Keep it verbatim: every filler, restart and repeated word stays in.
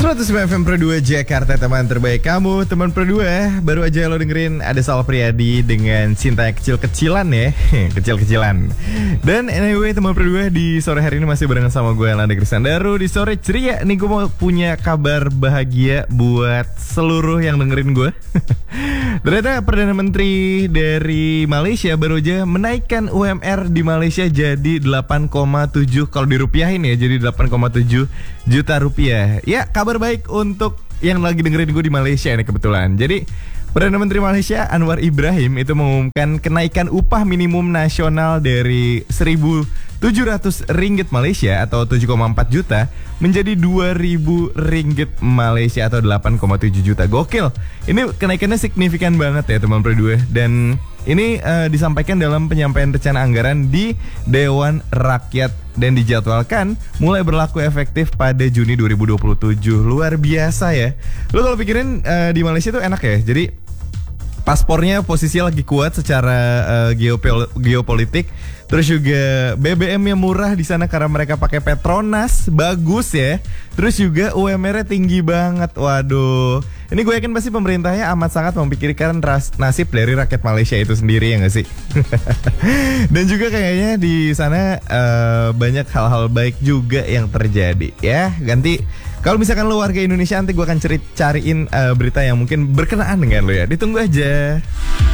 seratus sembilan F M Pro dua Jakarta, teman terbaik kamu. Teman Pro dua, baru aja lo dengerin ada Sal Priadi dengan Cintanya Kecil-Kecilan ya. Kecil-kecilan. Dan anyway teman Pro dua, di sore hari ini masih barengan sama gue Nanda Krisandaru. Di sore ceria nih gue mau punya kabar bahagia buat seluruh yang dengerin gue. Ternyata Perdana Menteri dari Malaysia baru aja menaikkan U M R di Malaysia jadi delapan koma tujuh, kalau dirupiahin ya jadi delapan koma tujuh juta rupiah. Ya, kabar baik untuk yang lagi dengerin gue di Malaysia ini kebetulan. Jadi Perdana Menteri Malaysia Anwar Ibrahim itu mengumumkan kenaikan upah minimum nasional dari seribu tujuh ratus ringgit Malaysia atau tujuh koma empat juta menjadi dua ribu ringgit Malaysia atau delapan koma tujuh juta. Gokil. Ini kenaikannya signifikan banget ya teman Pro dua. Dan ini uh, disampaikan dalam penyampaian rencana anggaran di Dewan Rakyat dan dijadwalkan mulai berlaku efektif pada Juni dua ribu dua puluh tujuh. Luar biasa ya. Lo kalau pikirin uh, di Malaysia tuh enak ya. Jadi paspornya posisinya lagi kuat secara uh, geopol- geopolitik. Terus juga B B M-nya murah di sana karena mereka pakai Petronas, bagus ya. Terus juga U M R-nya tinggi banget. Waduh. Ini gue yakin pasti pemerintahnya amat sangat memikirkan ras- nasib dari rakyat Malaysia itu sendiri, ya nggak sih? Dan juga kayaknya di sana uh, banyak hal-hal baik juga yang terjadi. Ya, ganti. Kalau misalkan lo warga Indonesia, nanti gue akan cari cariin uh, berita yang mungkin berkenaan dengan lo ya. Ditunggu aja.